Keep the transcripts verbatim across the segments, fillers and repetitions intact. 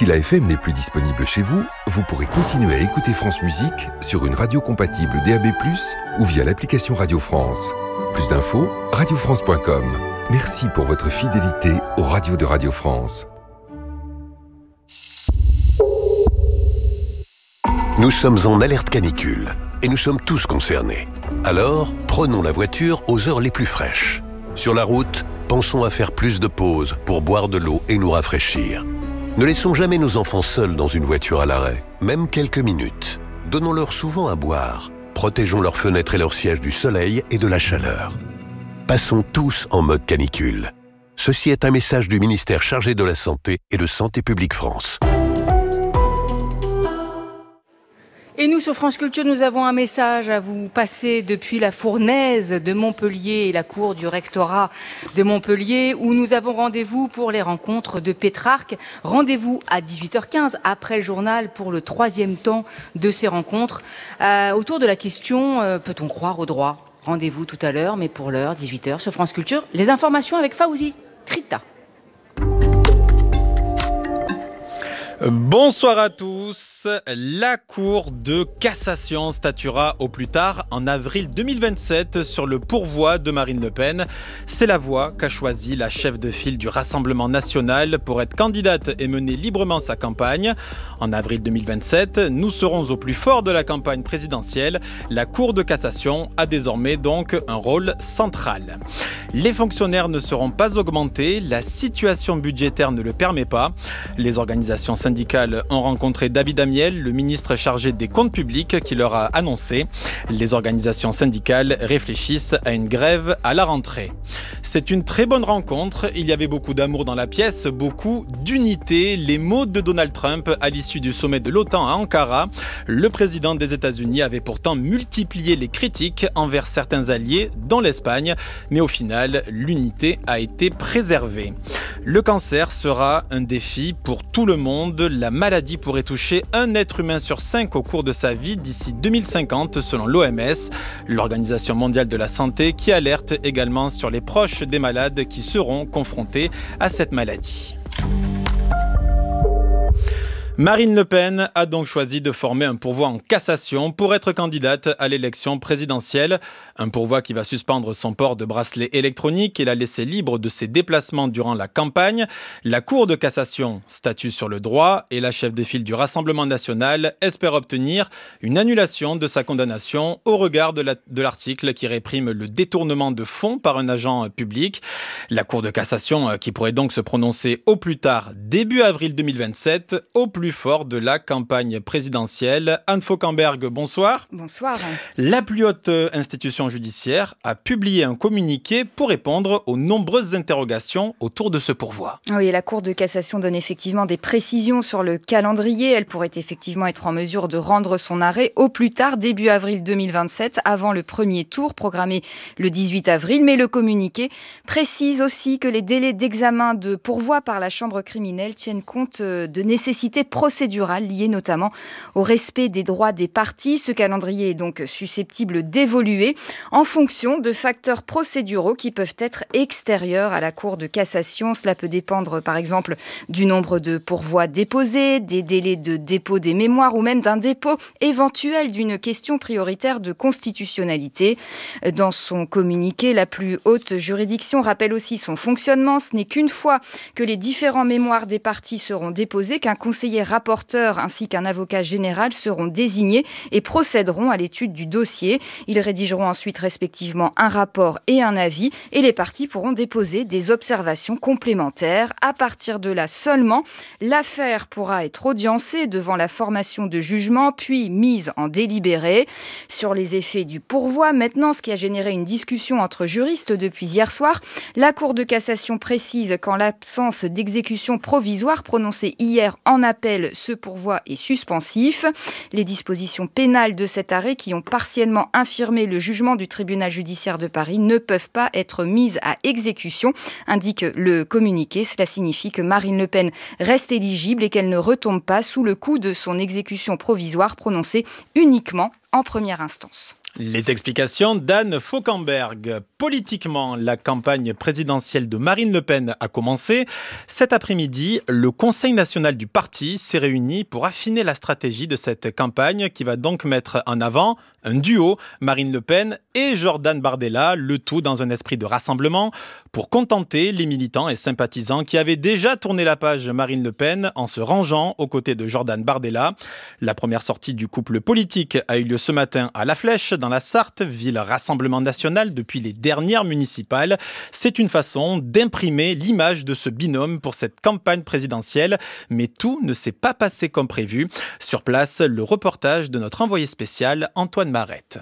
Si la F M n'est plus disponible chez vous, vous pourrez continuer à écouter France Musique sur une radio compatible D A B plus, ou via l'application Radio France. Plus d'infos, radio france point com. Merci pour votre fidélité aux radios de Radio France. Nous sommes en alerte canicule et nous sommes tous concernés. Alors, prenons la voiture aux heures les plus fraîches. Sur la route, pensons à faire plus de pauses pour boire de l'eau et nous rafraîchir. Ne laissons jamais nos enfants seuls dans une voiture à l'arrêt, même quelques minutes. Donnons-leur souvent à boire. Protégeons leurs fenêtres et leurs sièges du soleil et de la chaleur. Passons tous en mode canicule. Ceci est un message du ministère chargé de la Santé et de Santé publique France. Et nous, sur France Culture, nous avons un message à vous passer depuis la Fournaise de Montpellier et la cour du rectorat de Montpellier, où nous avons rendez-vous pour les rencontres de Pétrarque. Rendez-vous à dix-huit heures quinze, après le journal, pour le troisième temps de ces rencontres, euh, autour de la question euh, « Peut-on croire au droit ?» Rendez-vous tout à l'heure, mais pour l'heure, dix-huit heures, sur France Culture. Les informations avec Fawzi Trita. Bonsoir à tous. La Cour de cassation statuera au plus tard en avril deux mille vingt-sept sur le pourvoi de Marine Le Pen. C'est la voie qu'a choisie la chef de file du Rassemblement national pour être candidate et mener librement sa campagne. En avril deux mille vingt-sept, nous serons au plus fort de la campagne présidentielle. La Cour de cassation a désormais donc un rôle central. Les fonctionnaires ne seront pas augmentés. La situation budgétaire ne le permet pas. Les organisations syndicales syndicales ont rencontré David Amiel, le ministre chargé des comptes publics, qui leur a annoncé. Les organisations syndicales réfléchissent à une grève à la rentrée. C'est une très bonne rencontre. Il y avait beaucoup d'amour dans la pièce, beaucoup d'unité. Les mots de Donald Trump à l'issue du sommet de l'OTAN à Ankara. Le président des États-Unis avait pourtant multiplié les critiques envers certains alliés, dont l'Espagne. Mais au final, l'unité a été préservée. Le cancer sera un défi pour tout le monde. La maladie pourrait toucher un être humain sur cinq au cours de sa vie d'ici deux mille cinquante selon l'O M S, l'Organisation mondiale de la santé, qui alerte également sur les proches des malades qui seront confrontés à cette maladie. Marine Le Pen a donc choisi de former un pourvoi en cassation pour être candidate à l'élection présidentielle. Un pourvoi qui va suspendre son port de bracelet électronique et la laisser libre de ses déplacements durant la campagne. La Cour de cassation statue sur le droit et la chef de file du Rassemblement national espère obtenir une annulation de sa condamnation au regard de, la, de l'article qui réprime le détournement de fonds par un agent public. La Cour de cassation qui pourrait donc se prononcer au plus tard début avril deux mille vingt-sept, au plus fort de la campagne présidentielle. Anne Fauquemberg, bonsoir. Bonsoir. La plus haute institution judiciaire a publié un communiqué pour répondre aux nombreuses interrogations autour de ce pourvoi. Oui, la Cour de cassation donne effectivement des précisions sur le calendrier. Elle pourrait effectivement être en mesure de rendre son arrêt au plus tard début avril deux mille vingt-sept, avant le premier tour programmé le dix-huit avril. Mais le communiqué précise aussi que les délais d'examen de pourvoi par la chambre criminelle tiennent compte de nécessités procédurales liées notamment au respect des droits des parties. Ce calendrier est donc susceptible d'évoluer en fonction de facteurs procéduraux qui peuvent être extérieurs à la Cour de cassation. Cela peut dépendre par exemple du nombre de pourvois déposés, des délais de dépôt des mémoires ou même d'un dépôt éventuel d'une question prioritaire de constitutionnalité. Dans son communiqué, la plus haute juridiction rappelle aussi son fonctionnement. Ce n'est qu'une fois que les différents mémoires des parties seront déposés qu'un conseiller rapporteur ainsi qu'un avocat général seront désignés et procéderont à l'étude du dossier. Ils rédigeront ensuite respectivement un rapport et un avis et les parties pourront déposer des observations complémentaires. À partir de là seulement, l'affaire pourra être audiencée devant la formation de jugement puis mise en délibéré. Sur les effets du pourvoi, maintenant, ce qui a généré une discussion entre juristes depuis hier soir, la Cour de cassation précise qu'en l'absence d'exécution provisoire prononcée hier en appel, ce pourvoi est suspensif. Les dispositions pénales de cet arrêt qui ont partiellement infirmé le jugement du tribunal judiciaire de Paris ne peuvent pas être mises à exécution, indique le communiqué. Cela signifie que Marine Le Pen reste éligible et qu'elle ne retombe pas sous le coup de son exécution provisoire prononcée uniquement en première instance. Les explications d'Anne Fauquemberg. Politiquement, la campagne présidentielle de Marine Le Pen a commencé. Cet après-midi, le Conseil national du parti s'est réuni pour affiner la stratégie de cette campagne qui va donc mettre en avant un duo, Marine Le Pen et Jordan Bardella, le tout dans un esprit de rassemblement pour contenter les militants et sympathisants qui avaient déjà tourné la page Marine Le Pen en se rangeant aux côtés de Jordan Bardella. La première sortie du couple politique a eu lieu ce matin à La Flèche, dans la Sarthe, ville rassemblement national depuis les dernières municipales. C'est une façon d'imprimer l'image de ce binôme pour cette campagne présidentielle, mais tout ne s'est pas passé comme prévu. Sur place, le reportage de notre envoyé spécial Antoine Marette.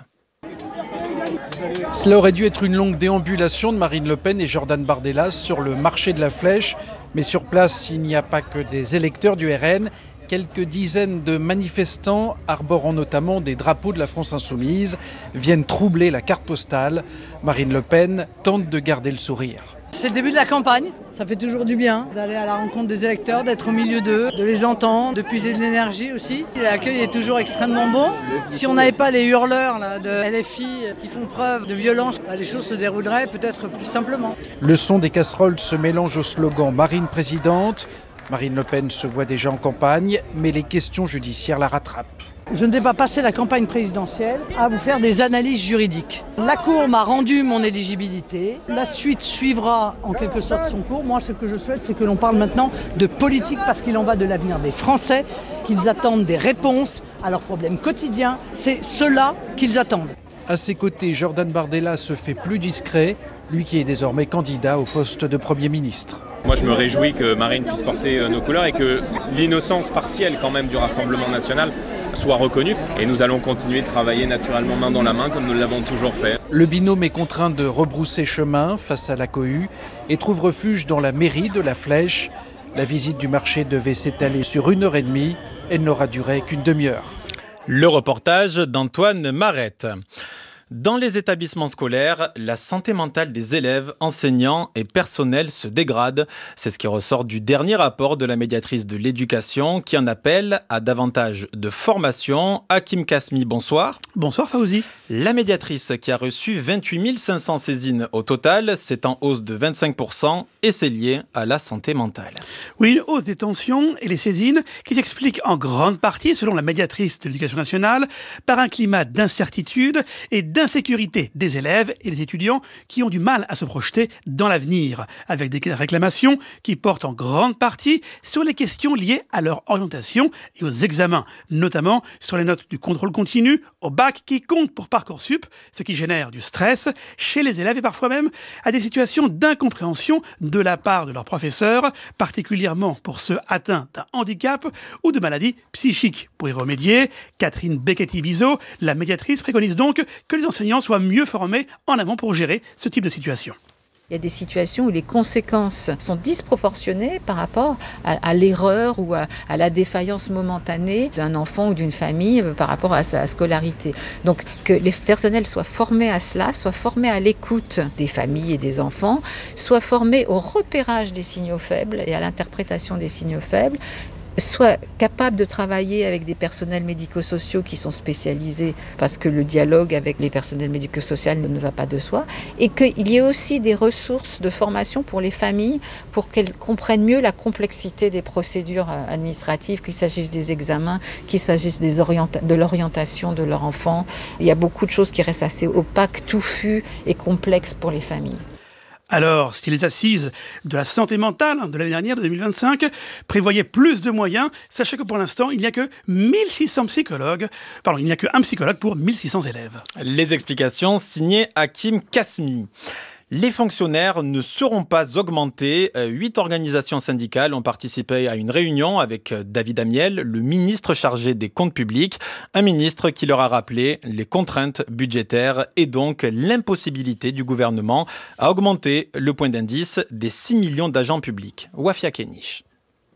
Cela aurait dû être une longue déambulation de Marine Le Pen et Jordan Bardella sur le marché de la Flèche, mais sur place, il n'y a pas que des électeurs du R N. Quelques dizaines de manifestants, arborant notamment des drapeaux de la France insoumise, viennent troubler la carte postale. Marine Le Pen tente de garder le sourire. C'est le début de la campagne, ça fait toujours du bien d'aller à la rencontre des électeurs, d'être au milieu d'eux, de les entendre, de puiser de l'énergie aussi. L'accueil est toujours extrêmement bon. Si on n'avait pas les hurleurs là, de L F I qui font preuve de violence, bah, les choses se dérouleraient peut-être plus simplement. Le son des casseroles se mélange au slogan « Marine présidente ». Marine Le Pen se voit déjà en campagne, mais les questions judiciaires la rattrapent. Je ne vais pas passer la campagne présidentielle à vous faire des analyses juridiques. La Cour m'a rendu mon éligibilité. La suite suivra en quelque sorte son cours. Moi, ce que je souhaite, c'est que l'on parle maintenant de politique parce qu'il en va de l'avenir des Français, qu'ils attendent des réponses à leurs problèmes quotidiens. C'est cela qu'ils attendent. À ses côtés, Jordan Bardella se fait plus discret, lui qui est désormais candidat au poste de Premier ministre. Moi, je me réjouis que Marine puisse porter nos couleurs et que l'innocence partielle quand même du Rassemblement national soit reconnue. Et nous allons continuer de travailler naturellement main dans la main comme nous l'avons toujours fait. Le binôme est contraint de rebrousser chemin face à la cohue et trouve refuge dans la mairie de La Flèche. La visite du marché devait s'étaler sur une heure et demie. Elle n'aura duré qu'une demi-heure. Le reportage d'Antoine Marette. Dans les établissements scolaires, la santé mentale des élèves, enseignants et personnels se dégrade. C'est ce qui ressort du dernier rapport de la médiatrice de l'éducation qui en appelle à davantage de formation. Hakim Kasmi, bonsoir. Bonsoir Fawzi. La médiatrice qui a reçu vingt-huit mille cinq cents saisines au total, c'est en hausse de vingt-cinq pour cent et c'est lié à la santé mentale. Oui, une hausse des tensions et les saisines qui s'explique en grande partie, selon la médiatrice de l'éducation nationale, par un climat d'incertitude et d'insécurité des élèves et des étudiants qui ont du mal à se projeter dans l'avenir, avec des réclamations qui portent en grande partie sur les questions liées à leur orientation et aux examens, notamment sur les notes du contrôle continu au bac qui comptent pour Parcoursup, ce qui génère du stress chez les élèves et parfois même à des situations d'incompréhension de la part de leurs professeurs, particulièrement pour ceux atteints d'un handicap ou de maladies psychiques. Pour y remédier, Catherine Becchetti-Bizot, la médiatrice, préconise donc que les enseignants soient mieux formés en amont pour gérer ce type de situation. Il y a des situations où les conséquences sont disproportionnées par rapport à, à l'erreur ou à, à la défaillance momentanée d'un enfant ou d'une famille par rapport à sa scolarité. Donc que les personnels soient formés à cela, soient formés à l'écoute des familles et des enfants, soient formés au repérage des signaux faibles et à l'interprétation des signaux faibles, soit capable de travailler avec des personnels médico-sociaux qui sont spécialisés parce que le dialogue avec les personnels médico-sociaux ne va pas de soi, et qu'il y ait aussi des ressources de formation pour les familles pour qu'elles comprennent mieux la complexité des procédures administratives, qu'il s'agisse des examens, qu'il s'agisse des orienta- de l'orientation de leur enfant. Il y a beaucoup de choses qui restent assez opaques, touffues et complexes pour les familles. Alors, si les assises de la santé mentale de l'année dernière, de deux mille vingt-cinq, prévoyaient plus de moyens, sachez que pour l'instant, il n'y a que mille six cents psychologues, pardon, il n'y a qu'un psychologue pour mille six cents élèves. Les explications signées Hakim Kasmi. Les fonctionnaires ne seront pas augmentés. Huit organisations syndicales ont participé à une réunion avec David Amiel, le ministre chargé des comptes publics. Un ministre qui leur a rappelé les contraintes budgétaires et donc l'impossibilité du gouvernement à augmenter le point d'indice des six millions d'agents publics. Wafia Kenich.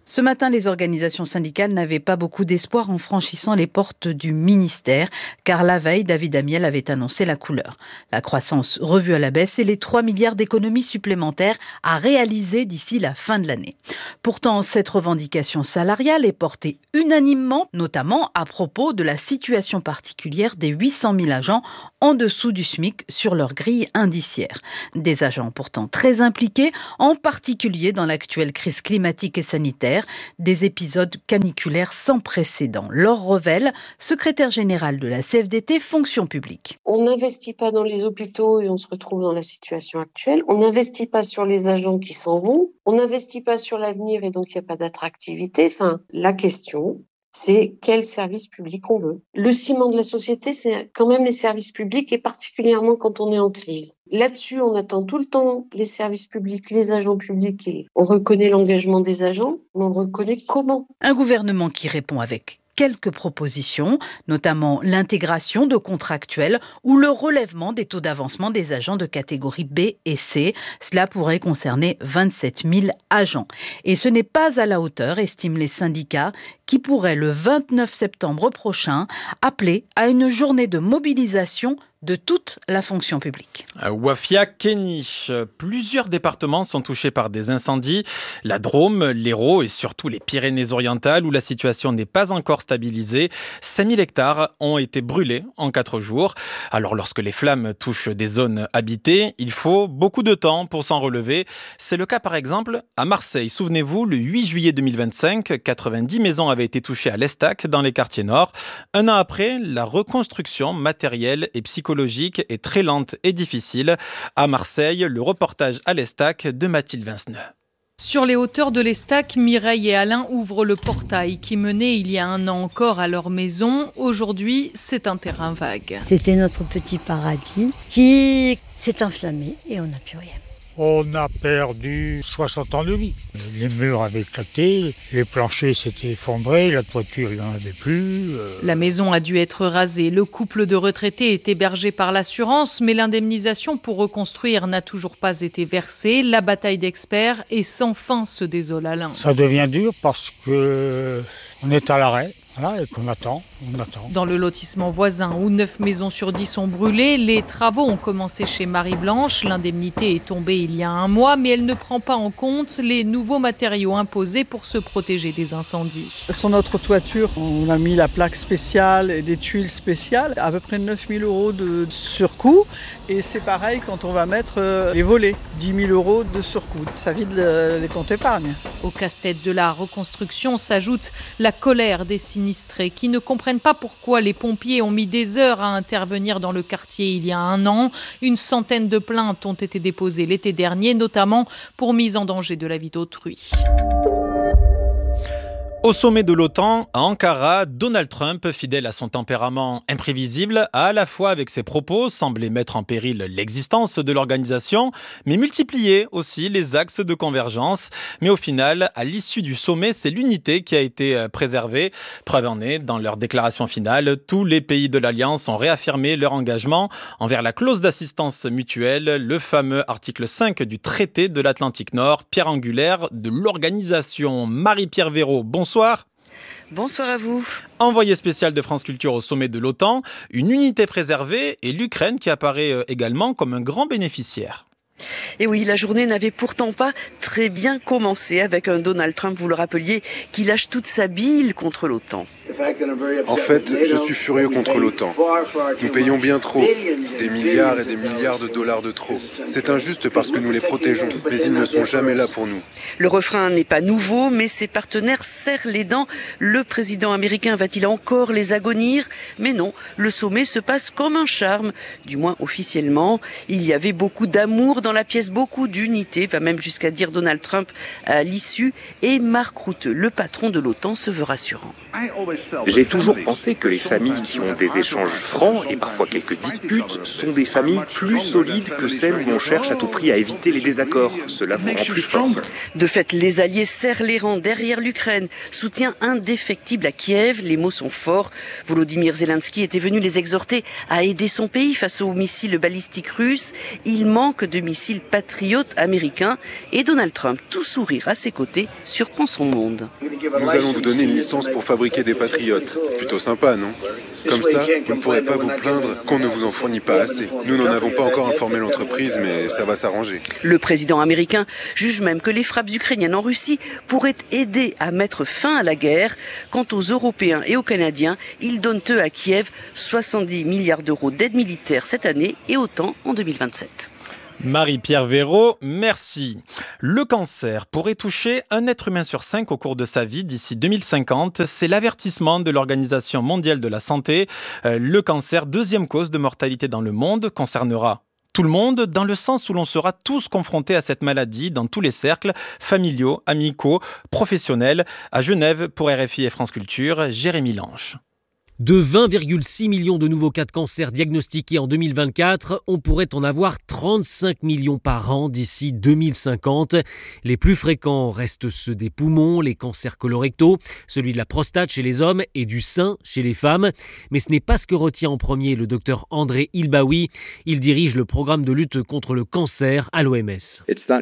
Ce matin, les organisations syndicales n'avaient pas beaucoup d'espoir en franchissant les portes du ministère, car la veille, David Amiel avait annoncé la couleur. La croissance revue à la baisse et les trois milliards d'économies supplémentaires à réaliser d'ici la fin de l'année. Pourtant, cette revendication salariale est portée unanimement, notamment à propos de la situation particulière des huit cent mille agents en dessous du SMIC sur leur grille indiciaire. Des agents pourtant très impliqués, en particulier dans l'actuelle crise climatique et sanitaire, des épisodes caniculaires sans précédent. Laure Revel, secrétaire générale de la C F D T Fonction publique. On n'investit pas dans les hôpitaux et on se retrouve dans la situation actuelle. On n'investit pas sur les agents qui s'en vont. On n'investit pas sur l'avenir et donc il n'y a pas d'attractivité. Enfin, la question, c'est quel service public on veut. Le ciment de la société, c'est quand même les services publics et particulièrement quand on est en crise. Là-dessus, on attend tout le temps les services publics, les agents publics et on reconnaît l'engagement des agents, mais on reconnaît comment. Un gouvernement qui répond avec quelques propositions, notamment l'intégration de contractuels ou le relèvement des taux d'avancement des agents de catégorie B et C. Cela pourrait concerner vingt-sept mille agents. Et ce n'est pas à la hauteur, estiment les syndicats, qui pourraient le vingt-neuf septembre prochain appeler à une journée de mobilisation de toute la fonction publique. À Wafia-Kéniche, plusieurs départements sont touchés par des incendies. La Drôme, l'Hérault et surtout les Pyrénées-Orientales où la situation n'est pas encore stabilisée. cinq mille hectares ont été brûlés en quatre jours. Alors lorsque les flammes touchent des zones habitées, il faut beaucoup de temps pour s'en relever. C'est le cas par exemple à Marseille. Souvenez-vous, le huit juillet deux mille vingt-cinq, quatre-vingt-dix maisons avaient été touchées à l'Estac dans les quartiers nord. Un an après, la reconstruction matérielle et psychologique est très lente et difficile. À Marseille, le reportage à l'Estac de Mathilde Vinceneux. Sur les hauteurs de l'Estac, Mireille et Alain ouvrent le portail qui menait il y a un an encore à leur maison. Aujourd'hui, c'est un terrain vague. C'était notre petit paradis qui s'est enflammé et on n'a plus rien. On a perdu soixante ans de vie. Les murs avaient éclaté, les planchers s'étaient effondrés, la toiture, il n'y en avait plus. Euh... La maison a dû être rasée. Le couple de retraités est hébergé par l'assurance, mais l'indemnisation pour reconstruire n'a toujours pas été versée. La bataille d'experts est sans fin, se désole Alain. Ça devient dur parce que on est à l'arrêt. Voilà, et qu'on attend, on attend. Dans le lotissement voisin où neuf maisons sur dix sont brûlées, les travaux ont commencé chez Marie-Blanche. L'indemnité est tombée il y a un mois, mais elle ne prend pas en compte les nouveaux matériaux imposés pour se protéger des incendies. Sur notre toiture, on a mis la plaque spéciale et des tuiles spéciales, à peu près neuf mille euros de surcoût. Et c'est pareil quand on va mettre les volets, dix mille euros de surcoût. Ça vide les comptes épargne. Au casse-tête de la reconstruction s'ajoute la colère des sinistrés qui ne comprennent pas pourquoi les pompiers ont mis des heures à intervenir dans le quartier il y a un an. Une centaine de plaintes ont été déposées l'été dernier, notamment pour mise en danger de la vie d'autrui. Au sommet de l'OTAN, à Ankara, Donald Trump, fidèle à son tempérament imprévisible, a à la fois avec ses propos semblé mettre en péril l'existence de l'organisation, mais multiplié aussi les axes de convergence. Mais au final, à l'issue du sommet, c'est l'unité qui a été préservée. Preuve en est, dans leur déclaration finale, tous les pays de l'Alliance ont réaffirmé leur engagement envers la clause d'assistance mutuelle, le fameux article cinq du traité de l'Atlantique Nord, pierre angulaire de l'organisation. Marie-Pierre Véraud, bonsoir. Bonsoir. Bonsoir à vous. Envoyé spécial de France Culture au sommet de l'OTAN, une unité préservée et l'Ukraine qui apparaît également comme un grand bénéficiaire. Et oui, la journée n'avait pourtant pas très bien commencé avec un Donald Trump, vous le rappeliez, qui lâche toute sa bile contre l'OTAN. En fait, je suis furieux contre l'OTAN. Nous payons bien trop, des milliards et des milliards de dollars de trop. C'est injuste parce que nous les protégeons, mais ils ne sont jamais là pour nous. Le refrain n'est pas nouveau, mais ses partenaires serrent les dents. Le président américain va-t-il encore les agonir ? Mais non, le sommet se passe comme un charme, du moins officiellement. Il y avait beaucoup d'amour dans la pièce, beaucoup d'unité, va même jusqu'à dire Donald Trump à l'issue. Et Mark Rutte, le patron de l'OTAN, se veut rassurant. J'ai toujours pensé que les familles qui ont des échanges francs et parfois quelques disputes sont des familles plus solides que celles où on cherche à tout prix à éviter les désaccords. Cela vous rend plus fort. De fait, les alliés serrent les rangs derrière l'Ukraine. Soutien indéfectible à Kiev, les mots sont forts. Volodymyr Zelensky était venu les exhorter à aider son pays face aux missiles balistiques russes. Il manque de missiles patriotes américains et Donald Trump, tout sourire à ses côtés, surprend son monde. Nous allons vous donner une licence pour fabriquer des patriotes. Plutôt sympa, non ? Comme ça, vous ne pourrez pas vous plaindre qu'on ne vous en fournit pas assez. Nous n'en avons pas encore informé l'entreprise, mais ça va s'arranger. Le président américain juge même que les frappes ukrainiennes en Russie pourraient aider à mettre fin à la guerre. Quant aux Européens et aux Canadiens, ils donnent eux à Kiev soixante-dix milliards d'euros d'aide militaire cette année et autant en deux mille vingt-sept. Marie-Pierre Véraud, merci. Le cancer pourrait toucher un être humain sur cinq au cours de sa vie d'ici deux mille cinquante. C'est l'avertissement de l'Organisation mondiale de la santé. Le cancer, deuxième cause de mortalité dans le monde, concernera tout le monde, dans le sens où l'on sera tous confrontés à cette maladie dans tous les cercles, familiaux, amicaux, professionnels. À Genève, pour R F I et France Culture, Jérémy Lange. De vingt virgule six millions de nouveaux cas de cancer diagnostiqués en deux mille vingt-quatre, on pourrait en avoir trente-cinq millions par an d'ici deux mille cinquante. Les plus fréquents restent ceux des poumons, les cancers colorectaux, celui de la prostate chez les hommes et du sein chez les femmes. Mais ce n'est pas ce que retient en premier le docteur André Ilbaoui. Il dirige le programme de lutte contre le cancer à l'O M S.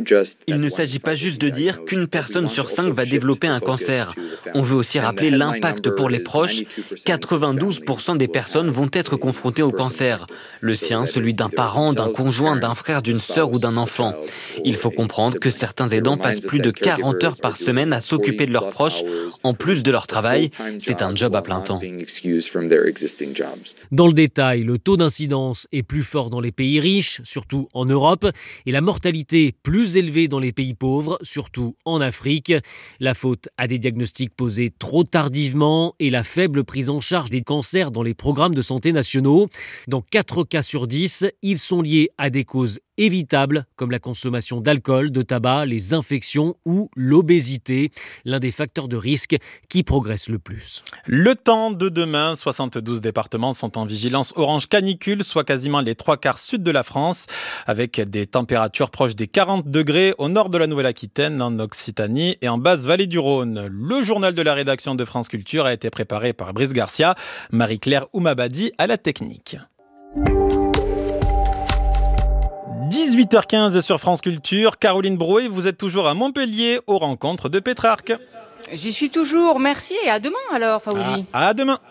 Il ne s'agit pas juste de dire qu'une personne sur cinq va développer un cancer. On veut aussi rappeler l'impact pour les proches. quatre-vingt-douze pour cent des personnes vont être confrontées au cancer. Le sien, celui d'un parent, d'un conjoint, d'un frère, d'une sœur ou d'un enfant. Il faut comprendre que certains aidants passent plus de quarante heures par semaine à s'occuper de leurs proches, en plus de leur travail. C'est un job à plein temps. Dans le détail, le taux d'incidence est plus fort dans les pays riches, surtout en Europe, et la mortalité plus élevée dans les pays pauvres, surtout en Afrique. La faute à des diagnostics posés trop tardivement et la faible prise en charge des cancers dans les programmes de santé nationaux. Dans quatre cas sur dix, ils sont liés à des causes évitables comme la consommation d'alcool, de tabac, les infections ou l'obésité, l'un des facteurs de risque qui progresse le plus. Le temps de demain, soixante-douze départements sont en vigilance orange canicule, soit quasiment les trois quarts sud de la France, avec des températures proches des quarante degrés au nord de la Nouvelle-Aquitaine, en Occitanie et en basse vallée du Rhône. Le journal de la rédaction de France Culture a été préparé par Brice Garcia, Marie-Claire Oumabadi à la technique. dix-huit heures quinze sur France Culture. Caroline Brouet, vous êtes toujours à Montpellier aux rencontres de Pétrarque. J'y suis toujours, merci et à demain alors Fawzi. À, à demain.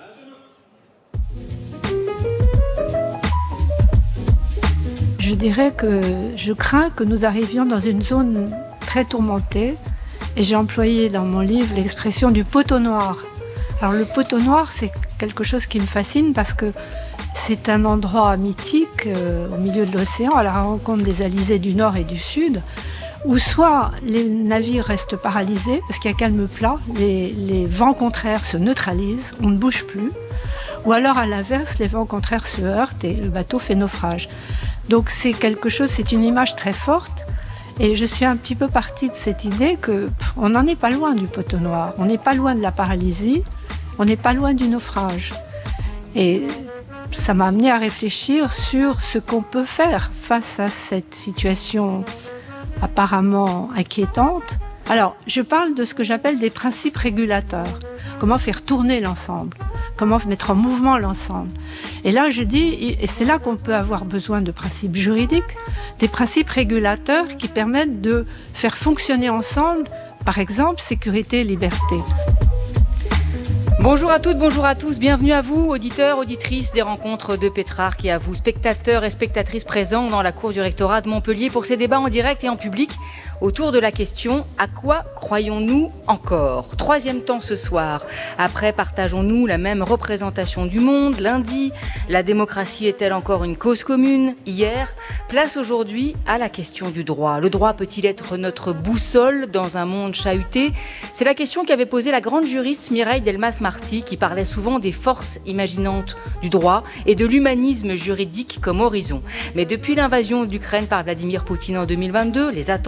Je dirais que je crains que nous arrivions dans une zone très tourmentée et j'ai employé dans mon livre l'expression du poteau noir. Alors le poteau noir, c'est quelque chose qui me fascine parce que c'est un endroit mythique euh, au milieu de l'océan, à la rencontre des alizés du nord et du sud, où soit les navires restent paralysés parce qu'il y a calme plat, les, les vents contraires se neutralisent, on ne bouge plus, ou alors à l'inverse, les vents contraires se heurtent et le bateau fait naufrage. Donc c'est quelque chose, c'est une image très forte. Et je suis un petit peu partie de cette idée qu'on n'en est pas loin du poteau noir, on n'est pas loin de la paralysie, on n'est pas loin du naufrage. Et ça m'a amené à réfléchir sur ce qu'on peut faire face à cette situation apparemment inquiétante. Alors, je parle de ce que j'appelle des principes régulateurs. Comment faire tourner l'ensemble ? Comment mettre en mouvement l'ensemble ? Et là, je dis, et c'est là qu'on peut avoir besoin de principes juridiques, des principes régulateurs qui permettent de faire fonctionner ensemble, par exemple, sécurité et liberté. Bonjour à toutes, bonjour à tous, bienvenue à vous, auditeurs, auditrices des rencontres de Pétrarque et à vous, spectateurs et spectatrices présents dans la cour du rectorat de Montpellier pour ces débats en direct et en public autour de la question « À quoi croyons-nous encore ?» Troisième temps ce soir. Après, partageons-nous la même représentation du monde lundi? La démocratie est-elle encore une cause commune hier? Place aujourd'hui à la question du droit. Le droit peut-il être notre boussole dans un monde chahuté? C'est la question qu'avait posée la grande juriste Mireille Delmas-Marty qui parlait souvent des forces imaginantes du droit et de l'humanisme juridique comme horizon. Mais depuis l'invasion d'Ukraine par Vladimir Poutine en deux mille vingt-deux, les attentats du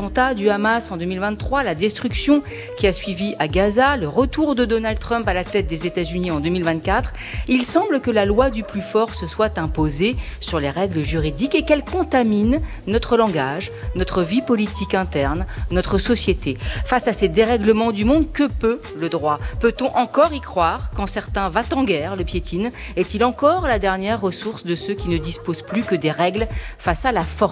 du Hamas en deux mille vingt-trois, la destruction qui a suivi à Gaza, le retour de Donald Trump à la tête des États-Unis en deux mille vingt-quatre, il semble que la loi du plus fort se soit imposée sur les règles juridiques et qu'elle contamine notre langage, notre vie politique interne, notre société. Face à ces dérèglements du monde, que peut le droit ? Peut-on encore y croire quand certains va-t-en-guerre le piétinent ? Est-il encore la dernière ressource de ceux qui ne disposent plus que des règles face à la force ?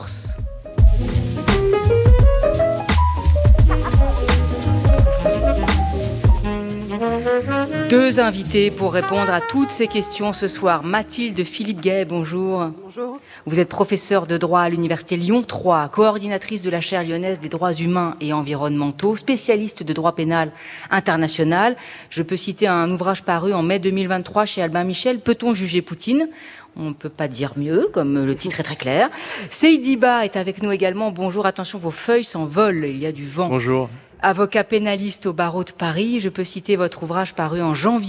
Deux invités pour répondre à toutes ces questions ce soir. Mathilde Philippe-Gay, bonjour. Bonjour. Vous êtes professeure de droit à l'Université Lyon trois, coordinatrice de la chaire lyonnaise des droits humains et environnementaux, spécialiste de droit pénal international. Je peux citer un ouvrage paru en mai deux mille vingt-trois chez Albin Michel, « Peut-on juger Poutine ?» On ne peut pas dire mieux, comme le titre est très clair. Seydi Ba est avec nous également. Bonjour, attention, vos feuilles s'envolent, il y a du vent. Bonjour. Avocat pénaliste au barreau de Paris, je peux citer votre ouvrage paru en janvier